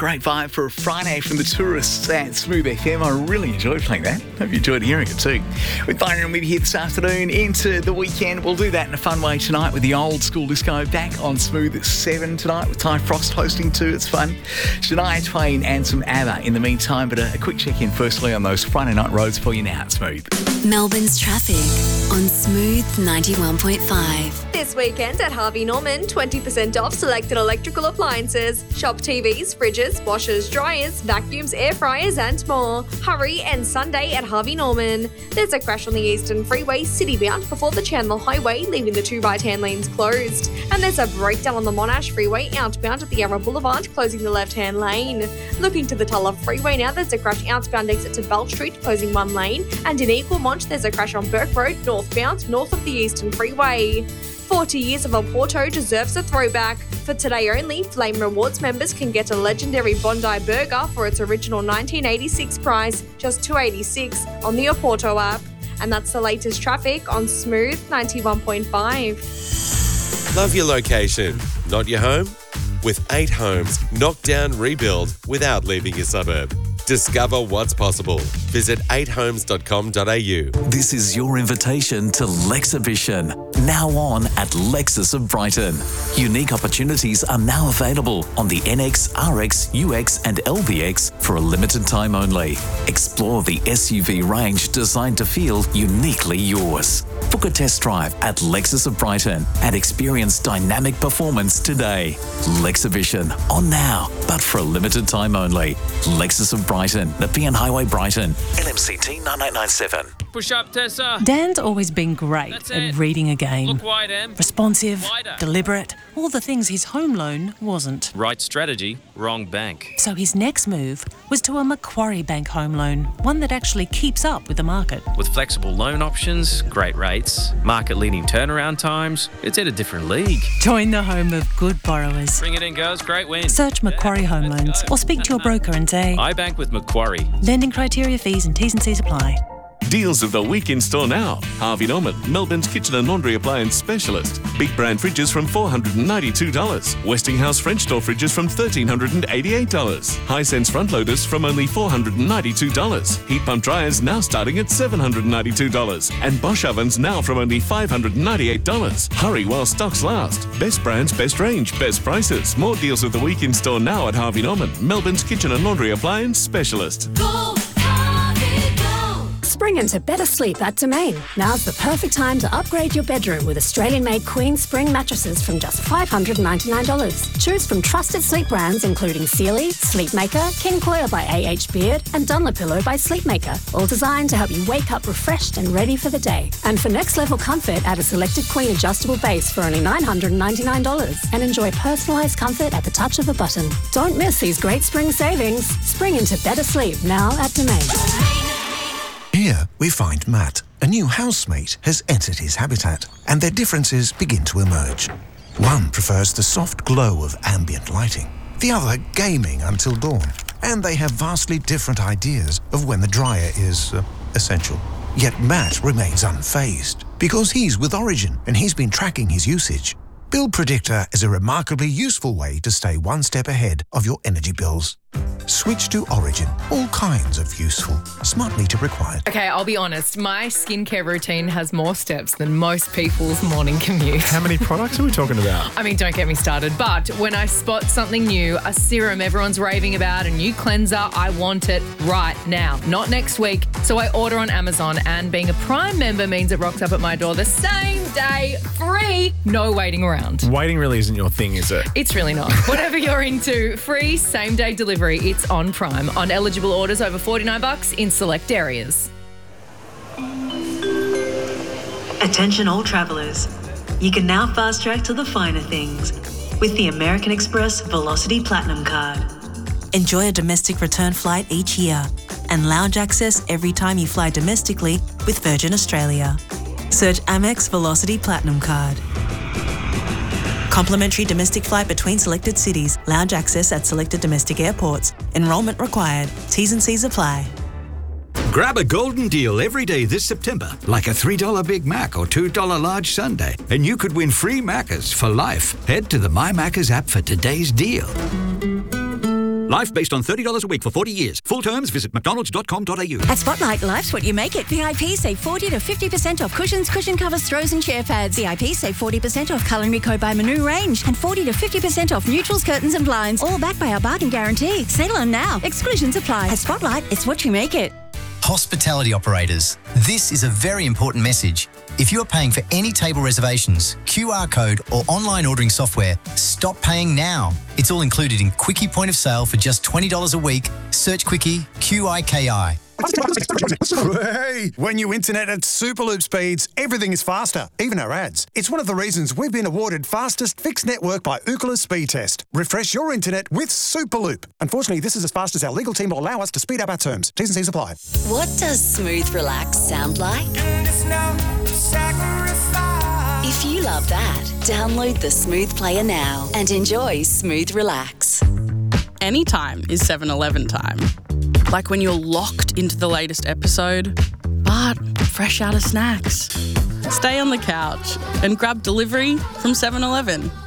great vibe for a Friday from the Tourists at Smooth FM. I really enjoyed playing that. Hope you enjoyed hearing it too. With Byron and Libby here this afternoon into the weekend. We'll do that in a fun way tonight with the old school disco back on Smooth at 7 tonight with Ty Frost hosting too. It's fun. Shania Twain and some ABBA in the meantime. But a quick check-in firstly on those Friday night roads for you now at Smooth. Melbourne's traffic on Smooth 91.5. This weekend at Harvey Norman, 20% off selected electrical appliances. Shop TVs, fridges, washers, dryers, vacuums, air fryers and more. Hurry and Sunday at Harvey Norman. There's a crash on the Eastern Freeway citybound before the Chandler Highway, leaving the two right-hand lanes closed. And there's a breakdown on the Monash Freeway outbound at the Yarra Boulevard, closing the left-hand lane. Looking to the Tulla Freeway now, there's a crash outbound exit to Bell Street, closing one lane. And in Equalmont, there's a crash on Burke Road, northbound, north of the Eastern Freeway. 40 years of Oporto deserves a throwback. For today only, Flame Rewards members can get a legendary Bondi burger for its original 1986 price, just $2.86 on the Oporto app. And that's the latest traffic on Smooth 91.5. Love your location, not your home? With 8 homes, knock down, rebuild without leaving your suburb. Discover what's possible. Visit 8homes.com.au. This is your invitation to Lexhibition, now on at Lexus of Brighton. Unique opportunities are now available on the NX, RX, UX and LBX for a limited time only. Explore the SUV range designed to feel uniquely yours. Book a test drive at Lexus of Brighton and experience dynamic performance today. Lexhibition, on now, but for a limited time only. Lexus of Brighton, Nepean Highway, Brighton. LMCT 9897. Push up, Tessa. Dan's always been great at reading a game. Look wide, Em. Responsive, Wider. deliberate, all the things his home loan wasn't. Right strategy, wrong bank. So his next move was to a Macquarie Bank home loan, one that actually keeps up with the market. With flexible loan options, great rates, market-leading turnaround times, it's in a different league. Join the home of good borrowers. Bring it in, girls. Great win. Search Macquarie Home Loans or speak to your broker and say, I bank with Macquarie. lending criteria, fees and T's and C's apply. Deals of the week in store now. Harvey Norman, Melbourne's kitchen and laundry appliance specialist. Big brand fridges from $492. Westinghouse French door fridges from $1,388. Hisense front loaders from only $492. Heat pump dryers now starting at $792. And Bosch ovens now from only $598. Hurry while stocks last. Best brands, best range, best prices. More deals of the week in store now at Harvey Norman, Melbourne's kitchen and laundry appliance specialist. Spring into better sleep at Domain. Now's the perfect time to upgrade your bedroom with Australian-made Queen Spring mattresses from just $599. Choose from trusted sleep brands including Sealy, Sleepmaker, King Coil by A.H. Beard and Dunlopillow by Sleepmaker, all designed to help you wake up refreshed and ready for the day. And for next-level comfort, add a selected Queen adjustable base for only $999 and enjoy personalised comfort at the touch of a button. Don't miss these great spring savings. Spring into better sleep now at Domain. Here we find Matt. A new housemate has entered his habitat, and their differences begin to emerge. One prefers the soft glow of ambient lighting, the other gaming until dawn, and they have vastly different ideas of when the dryer is essential. Yet Matt remains unfazed, because he's with Origin and he's been tracking his usage. Bill Predictor is a remarkably useful way to stay one step ahead of your energy bills. Switch to Origin. All kinds of useful, smart meter required. Okay, I'll be honest. My skincare routine has more steps than most people's morning commute. How many products are we talking about? I mean, don't get me started. But when I spot something new, a serum everyone's raving about, a new cleanser, I want it right now, not next week. So I order on Amazon, and being a Prime member means it rocks up at my door the same day, free, no waiting around. Waiting really isn't your thing, is it? It's really not. Whatever you're into, free same-day delivery. It's on Prime. On eligible orders over $49 in select areas. Attention all travellers. You can now fast track to the finer things with the American Express Velocity Platinum Card. Enjoy a domestic return flight each year and lounge access every time you fly domestically with Virgin Australia. Search Amex Velocity Platinum Card. Complimentary domestic flight between selected cities. Lounge access at selected domestic airports. Enrolment required. T's and C's apply. Grab a golden deal every day this September, like a $3 Big Mac or $2 large sundae, and you could win free Maccas for life. Head to the My Maccas app for today's deal. Life based on $30 a week for 40 years. Full terms, visit mcdonalds.com.au. At Spotlight, life's what you make it. VIP save 40 to 50% off cushions, cushion covers, throws and chair pads. VIP save 40% off Culinary Co by Manu range and 40 to 50% off neutrals, curtains and blinds. All backed by our bargain guarantee. Sale on now. Exclusions apply. At Spotlight, it's what you make it. Hospitality operators, this is a very important message. If you are paying for any table reservations, QR code or online ordering software, stop paying now. It's all included in Quickie Point of Sale for just $20 a week. Search Quickie, QIKI. Hey, when you internet at Superloop speeds, everything is faster, even our ads. It's one of the reasons we've been awarded fastest fixed network by Ookla Speed Test. Refresh your internet with Superloop. Unfortunately, this is as fast as our legal team will allow us to speed up our terms. T's and C's apply. What does smooth relax sound like? If you love that, download the Smooth Player now and enjoy Smooth Relax. Anytime is 7-Eleven time. Like when you're locked into the latest episode, but fresh out of snacks. Stay on the couch and grab delivery from 7-Eleven.